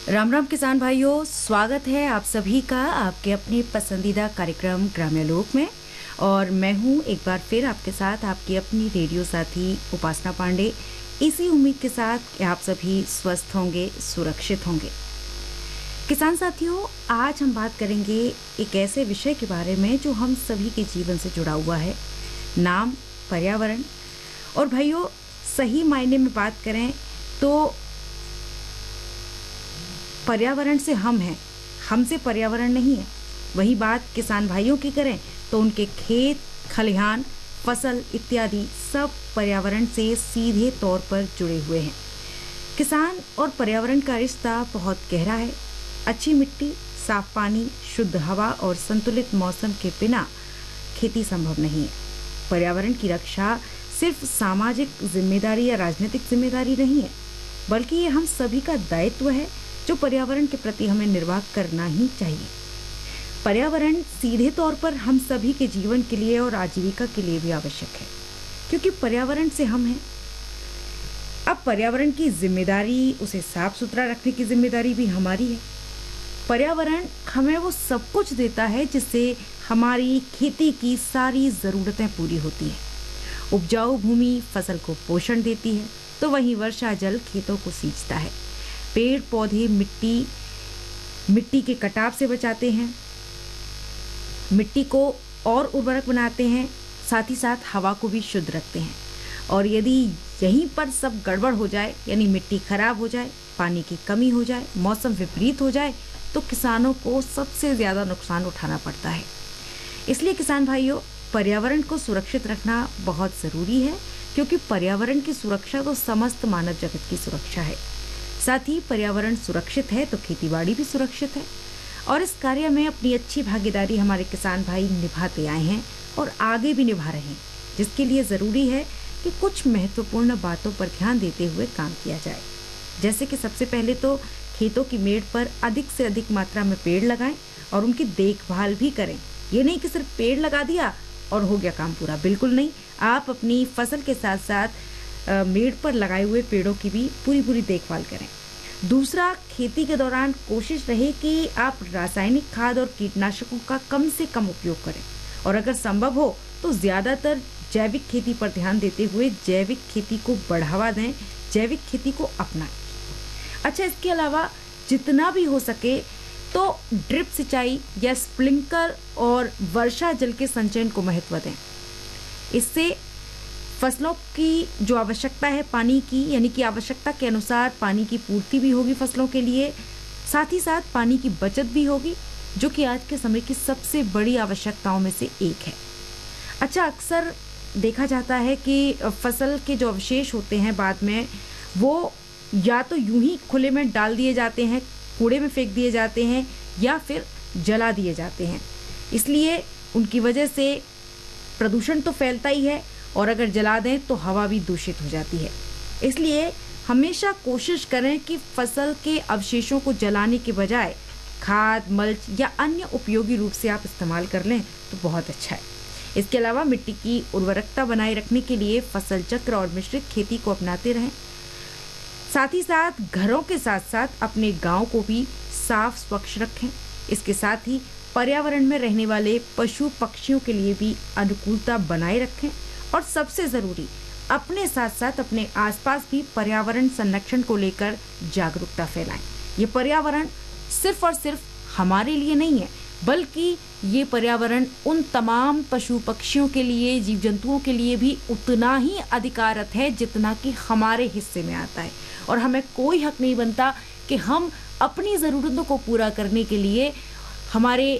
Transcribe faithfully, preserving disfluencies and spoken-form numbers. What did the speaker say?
राम राम किसान भाइयों, स्वागत है आप सभी का आपके अपने पसंदीदा कार्यक्रम ग्राम्य लोक में। और मैं हूं एक बार फिर आपके साथ आपकी अपनी रेडियो साथी उपासना पांडे, इसी उम्मीद के साथ कि आप सभी स्वस्थ होंगे, सुरक्षित होंगे। किसान साथियों, आज हम बात करेंगे एक ऐसे विषय के बारे में जो हम सभी के जीवन से जुड़ा हुआ है, नाम पर्यावरण। और भाइयों, सही मायने में बात करें तो पर्यावरण से हम हैं, हमसे पर्यावरण नहीं है। वही बात किसान भाइयों की करें तो उनके खेत, खलिहान, फसल इत्यादि सब पर्यावरण से सीधे तौर पर जुड़े हुए हैं। किसान और पर्यावरण का रिश्ता बहुत गहरा है। अच्छी मिट्टी, साफ पानी, शुद्ध हवा और संतुलित मौसम के बिना खेती संभव नहीं है। पर्यावरण की रक्षा सिर्फ सामाजिक जिम्मेदारी या राजनीतिक जिम्मेदारी नहीं है, बल्कि ये हम सभी का दायित्व है जो पर्यावरण के प्रति हमें निर्वाह करना ही चाहिए। पर्यावरण सीधे तौर पर हम सभी के जीवन के लिए और आजीविका के लिए भी आवश्यक है, क्योंकि पर्यावरण से हम हैं। अब पर्यावरण की जिम्मेदारी, उसे साफ सुथरा रखने की जिम्मेदारी भी हमारी है। पर्यावरण हमें वो सब कुछ देता है जिससे हमारी खेती की सारी ज़रूरतें पूरी होती हैं। उपजाऊ भूमि फसल को पोषण देती है, तो वहीं वर्षा जल खेतों को सींचता है। पेड़ पौधे मिट्टी मिट्टी के कटाव से बचाते हैं, मिट्टी को और उर्वरक बनाते हैं, साथ ही साथ हवा को भी शुद्ध रखते हैं। और यदि यहीं पर सब गड़बड़ हो जाए, यानी मिट्टी खराब हो जाए, पानी की कमी हो जाए, मौसम विपरीत हो जाए, तो किसानों को सबसे ज़्यादा नुकसान उठाना पड़ता है। इसलिए किसान भाइयों, पर्यावरण को सुरक्षित रखना बहुत ज़रूरी है, क्योंकि पर्यावरण की सुरक्षा तो समस्त मानव जगत की सुरक्षा है। साथ ही पर्यावरण सुरक्षित है तो खेतीबाड़ी भी सुरक्षित है। और इस कार्य में अपनी अच्छी भागीदारी हमारे किसान भाई निभाते आए हैं और आगे भी निभा रहे हैं, जिसके लिए ज़रूरी है कि कुछ महत्वपूर्ण बातों पर ध्यान देते हुए काम किया जाए। जैसे कि सबसे पहले तो खेतों की मेड़ पर अधिक से अधिक मात्रा में पेड़ लगाएं और उनकी देखभाल भी करें। ये नहीं कि सिर्फ पेड़ लगा दिया और हो गया काम पूरा, बिल्कुल नहीं। आप अपनी फसल के साथ साथ मेड़ पर लगाए हुए पेड़ों की भी पूरी पूरी देखभाल करें। दूसरा, खेती के दौरान कोशिश रहे कि आप रासायनिक खाद और कीटनाशकों का कम से कम उपयोग करें, और अगर संभव हो तो ज़्यादातर जैविक खेती पर ध्यान देते हुए जैविक खेती को बढ़ावा दें, जैविक खेती को अपनाएं। अच्छा, इसके अलावा जितना भी हो सके तो ड्रिप सिंचाई या स्प्रिंकलर और वर्षा जल के संचयन को महत्व दें। इससे फसलों की जो आवश्यकता है पानी की, यानी कि आवश्यकता के अनुसार पानी की पूर्ति भी होगी फसलों के लिए, साथ ही साथ पानी की बचत भी होगी, जो कि आज के समय की सबसे बड़ी आवश्यकताओं में से एक है। अच्छा, अक्सर देखा जाता है कि फसल के जो अवशेष होते हैं बाद में, वो या तो यूं ही खुले में डाल दिए जाते हैं, कूड़े में फेंक दिए जाते हैं, या फिर जला दिए जाते हैं। इसलिए उनकी वजह से प्रदूषण तो फैलता ही है, और अगर जला दें तो हवा भी दूषित हो जाती है। इसलिए हमेशा कोशिश करें कि फसल के अवशेषों को जलाने के बजाय खाद, मल्च या अन्य उपयोगी रूप से आप इस्तेमाल कर लें तो बहुत अच्छा है। इसके अलावा मिट्टी की उर्वरकता बनाए रखने के लिए फसल चक्र और मिश्रित खेती को अपनाते रहें। साथ ही साथ घरों के साथ साथ अपने गांव को भी साफ स्वच्छ रखें। इसके साथ ही पर्यावरण में रहने वाले पशु पक्षियों के लिए भी अनुकूलता बनाए रखें, और सबसे ज़रूरी, अपने साथ साथ अपने आसपास भी पर्यावरण संरक्षण को लेकर जागरूकता फैलाएं। ये पर्यावरण सिर्फ और सिर्फ हमारे लिए नहीं है, बल्कि ये पर्यावरण उन तमाम पशु पक्षियों के लिए, जीव जंतुओं के लिए भी उतना ही अधिकारत है जितना कि हमारे हिस्से में आता है। और हमें कोई हक नहीं बनता कि हम अपनी ज़रूरतों को पूरा करने के लिए हमारे